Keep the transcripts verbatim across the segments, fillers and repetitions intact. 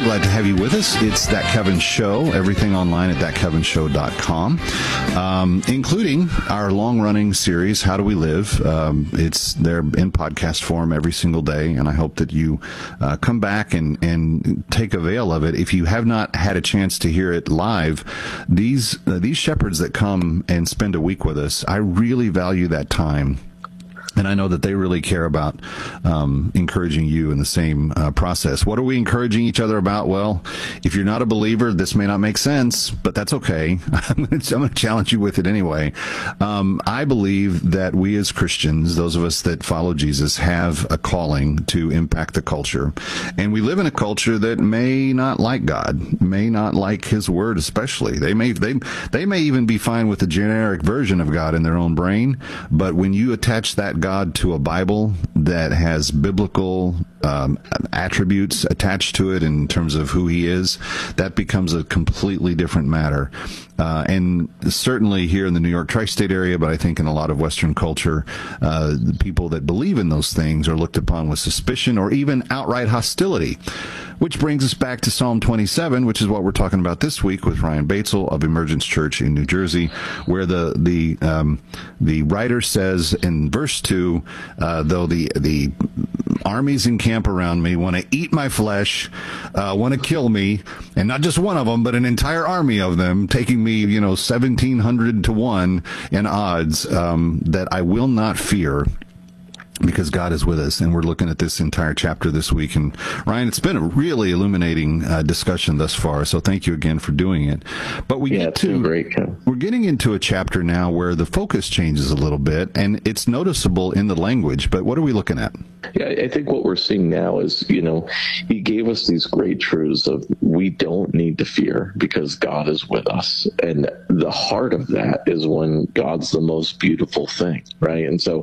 glad to have you with us. It's That Kevin Show, everything online at that kevin show dot com, um, including our long-running series, How Do We Live? Um, it's there in podcast form every single day, and I hope that you uh, come back and, and take avail of it. If you have not had a chance to hear it live, these uh, these shepherds that come and spend a week with us, I really value that time. And I know that they really care about um, encouraging you in the same uh, process. What are we encouraging each other about? Well, if you're not a believer, this may not make sense, but that's okay. I'm going to challenge you with it anyway. Um, I believe that we as Christians, those of us that follow Jesus, have a calling to impact the culture. And we live in a culture that may not like God, may not like His Word especially. They may, they, they may even be fine with the generic version of God in their own brain, but when you attach that God God to a Bible that has biblical um, attributes attached to it in terms of who He is, that becomes a completely different matter. Uh, and certainly here in the New York tri-state area, but I think in a lot of Western culture, uh, the people that believe in those things are looked upon with suspicion or even outright hostility. Which brings us back to Psalm twenty-seven, which is what we're talking about this week with Ryan Batesel of Emergence Church in New Jersey, where the the um, the writer says in verse two, uh, though the the armies encamp around me, want to eat my flesh, uh, want to kill me, and not just one of them, but an entire army of them, taking me, you know, seventeen hundred to one in odds, um, that I will not fear, because God is with us. And we're looking at this entire chapter this week. And Ryan, it's been a really illuminating uh, discussion thus far, so thank you again for doing it. But we yeah, get it's to been great, Ken. We're getting into a chapter now where the focus changes a little bit, and it's noticeable in the language. But what are we looking at? Yeah, I think what we're seeing now is, you know, He gave us these great truths of we don't need to fear because God is with us. And the heart of that is when God's the most beautiful thing, right? And so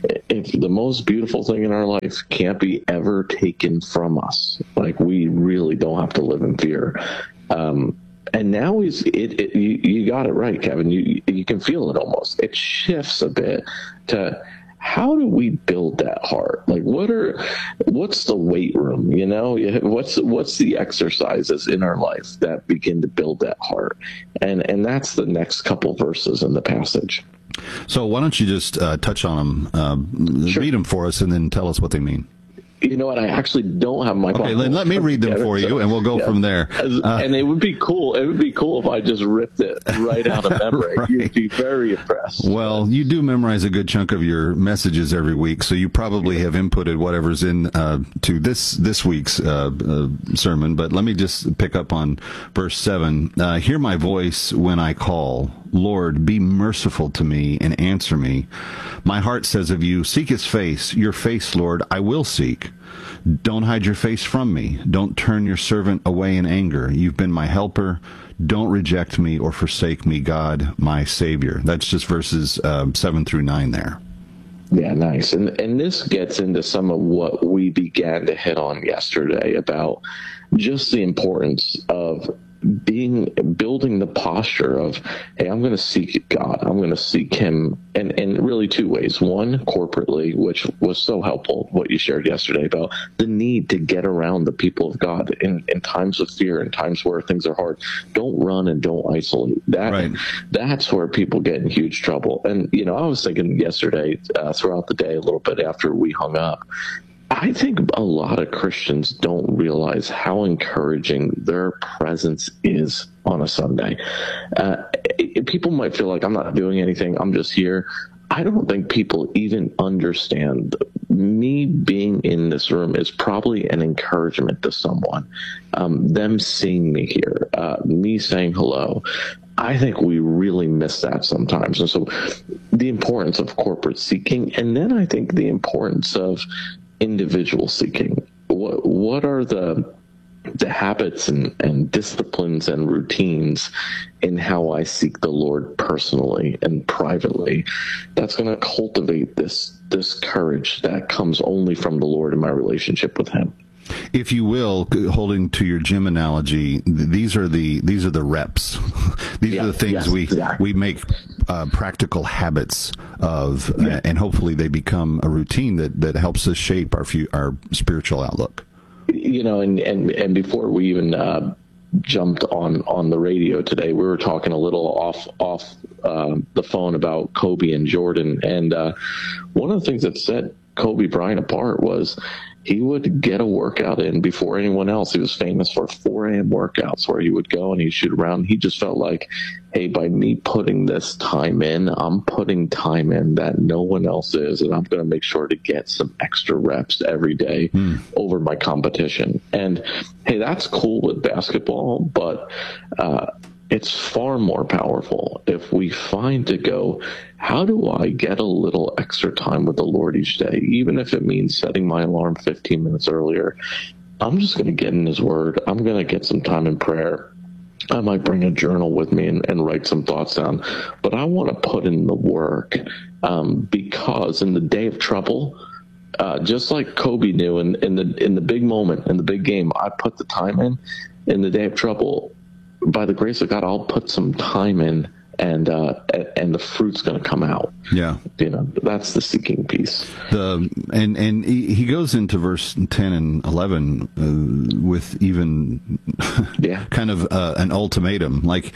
if the most beautiful thing in our life can't be ever taken from us, like we really don't have to live in fear. Um, and now is it, it you, you got it right, Kevin. You you can feel it almost. It shifts a bit to how do we build that heart? Like, what are, what's the weight room? You know, what's what's the exercises in our life that begin to build that heart? And and that's the next couple verses in the passage. So why don't you just uh, touch on them, uh, Sure. read them for us, and then tell us what they mean. You know what? I actually don't have my. Okay, then let me read them for you, and we'll go yeah. from there. Uh, and it would be cool. It would be cool if I just ripped it right out of memory. Right. You'd be very impressed. Well, you do memorize a good chunk of your messages every week, so you probably have inputted whatever's in uh, to this this week's uh, uh, sermon. But let me just pick up on verse seven. Uh, Hear my voice when I call. Lord, be merciful to me and answer me. My heart says of you, seek His face. Your face, Lord, I will seek. Don't hide your face from me. Don't turn your servant away in anger. You've been my helper. Don't reject me or forsake me, God, my Savior. That's just verses uh, seven through nine there. Yeah, nice. And and this gets into some of what we began to hit on yesterday about just the importance of being building the posture of, hey, I'm going to seek God. I'm going to seek Him, and in really two ways. One, corporately, which was so helpful, what you shared yesterday about the need to get around the people of God in, in times of fear, in times where things are hard. Don't run and don't isolate. That Right. That's where people get in huge trouble. And, you know, I was thinking yesterday, uh, throughout the day, a little bit after we hung up, I think a lot of Christians don't realize how encouraging their presence is on a Sunday. Uh, it, people might feel like I'm not doing anything, I'm just here. I don't think people even understand me being in this room is probably an encouragement to someone. Um, them seeing me here, uh, me saying hello. I think we really miss that sometimes. And so the importance of corporate seeking, and then I think the importance of individual seeking. What what are the the habits and, and disciplines and routines in how I seek the Lord personally and privately that's going to cultivate this this courage that comes only from the Lord in my relationship with Him? If you will, holding to your gym analogy, these are the these are the reps. These Yeah, are the things yes, we exactly. we make uh, practical habits of, Yeah. uh, and hopefully they become a routine that, that helps us shape our few, our spiritual outlook. you know, and, and, and before we even uh, jumped on, on the radio today, we were talking a little off off uh, the phone about Kobe and Jordan. And uh, one of the things that set Kobe Bryant apart was he would get a workout in before anyone else. He was famous for four a.m. workouts where he would go and he'd shoot around. He just felt like, hey, by me putting this time in, I'm putting time in that no one else is, and I'm going to make sure to get some extra reps every day mm. over my competition. And, hey, that's cool with basketball, but uh, it's far more powerful if we find to go, how do I get a little extra time with the Lord each day, even if it means setting my alarm fifteen minutes earlier? I'm just going to get in his word. I'm going to get some time in prayer. I might bring a journal with me and, and write some thoughts down, but I want to put in the work um, because in the day of trouble, uh, just like Kobe knew in, in the in the big moment, in the big game, I put the time in. In the day of trouble, by the grace of God, I'll put some time in, and uh, and the fruit's going to come out. Yeah, you know, that's the seeking piece. The and and he, he goes into verse ten and eleven uh, with even yeah. kind of uh, an ultimatum, like,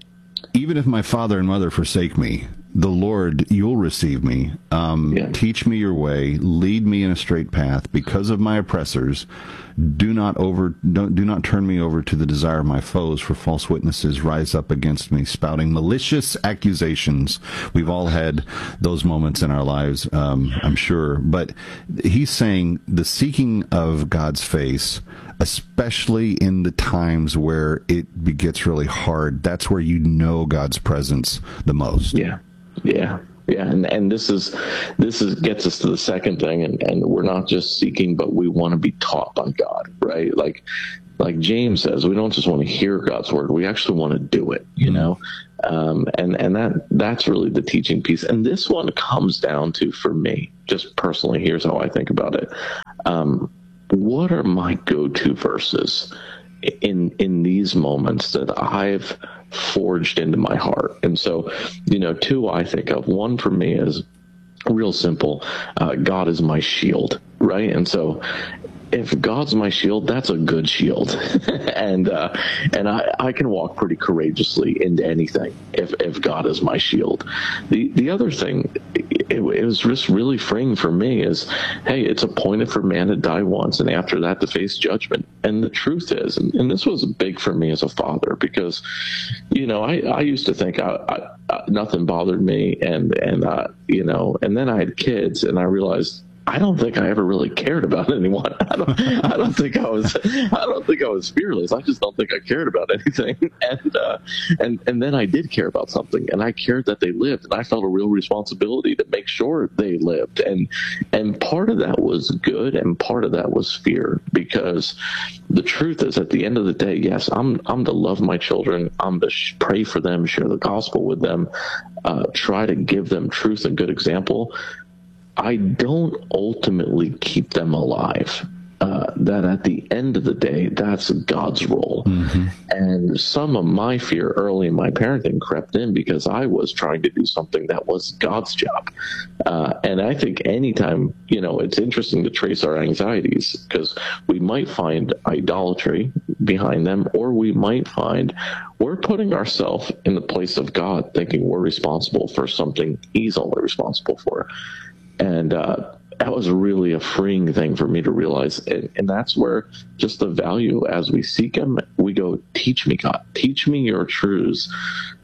even if my father and mother forsake me, the Lord, you'll receive me. Um, yeah. Teach me your way. Lead me in a straight path. Because of my oppressors, do not over don't do not turn me over to the desire of my foes. For false witnesses rise up against me, spouting malicious accusations. We've all had those moments in our lives, um, I'm sure. But he's saying the seeking of God's face, especially in the times where it gets really hard, that's where you know God's presence the most. Yeah. Yeah. Yeah. And, and this is, this is, gets us to the second thing. And, and we're not just seeking, but we want to be taught by God, right? Like, like James says, we don't just want to hear God's word. We actually want to do it, you mm-hmm. know? Um, and, and that, that's really the teaching piece. And this one comes down to, for me, just personally, here's how I think about it. Um, what are my go-to verses in in these moments that I've forged into my heart? And so, you know, two I think of. One for me is real simple. Uh, God is my shield, right? And so if God's my shield, that's a good shield. and uh, and I, I can walk pretty courageously into anything if, if God is my shield. The the other thing, it, it was just really freeing for me is, hey, it's appointed for man to die once, and after that to face judgment. And the truth is, and, and this was big for me as a father, because, you know, I, I used to think I, I, I, nothing bothered me, and, and uh, you know, and then I had kids, and I realized, I don't think I ever really cared about anyone. I don't. I don't think I was. I don't think I was fearless. I just don't think I cared about anything. And uh, and and then I did care about something, and I cared that they lived, and I felt a real responsibility to make sure they lived. And and part of that was good, and part of that was fear, because the truth is, at the end of the day, yes, I'm I'm to love my children. I'm to sh- pray for them, share the gospel with them, uh, try to give them truth and good example. I don't ultimately keep them alive. Uh, that at the end of the day, that's God's role. Mm-hmm. And some of my fear early in my parenting crept in because I was trying to do something that was God's job. Uh, and I think anytime, you know, it's interesting to trace our anxieties, because we might find idolatry behind them, or we might find we're putting ourselves in the place of God, thinking we're responsible for something He's only responsible for. And uh, that was really a freeing thing for me to realize. And, and that's where just the value, as we seek Him, we go, teach me, God, teach me your truths,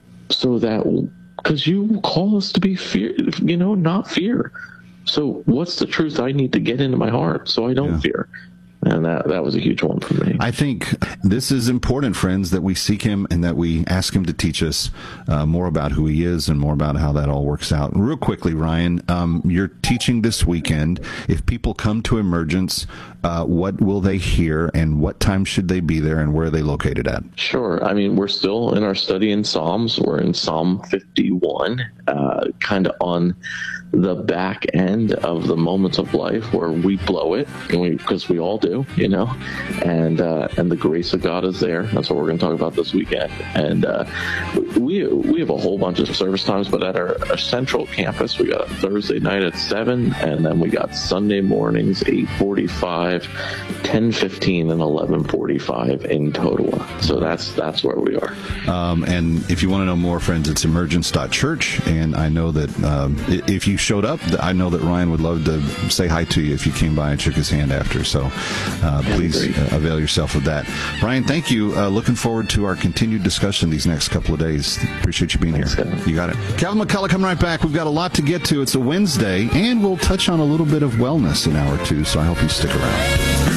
so that, because you call us to be fear, you know, not fear. So what's the truth I need to get into my heart so I don't yeah. fear? And that, that was a huge one for me. I think this is important, friends, that we seek Him and that we ask Him to teach us uh, more about who He is and more about how that all works out. Real quickly, Ryan, um, you're teaching this weekend. If people come to Emergence, uh, what will they hear, and what time should they be there, and where are they located at? Sure. I mean, we're still in our study in Psalms. We're in Psalm fifty-one, uh, kind of on the back end of the moments of life where we blow it, and we, because we all do, you know, and uh, and the grace of God is there. That's what we're going to talk about this weekend. And uh, we we have a whole bunch of service times, but at our, our central campus, we got Thursday night at seven, and then we got Sunday mornings eight forty-five, ten fifteen, and eleven forty-five in total. So that's that's where we are. Um, and if you want to know more, friends, it's emergence dot church. And I know that um, if you showed up, I know that Ryan would love to say hi to you if you came by and shook his hand after. So uh, please uh, avail yourself of that. Ryan, thank you. Uh, looking forward to our continued discussion these next couple of days. Appreciate you being Thanks, here. Kevin. You got it. Calvin McCullough coming right back. We've got a lot to get to. It's a Wednesday, and we'll touch on a little bit of wellness in hour two, so I hope you stick around.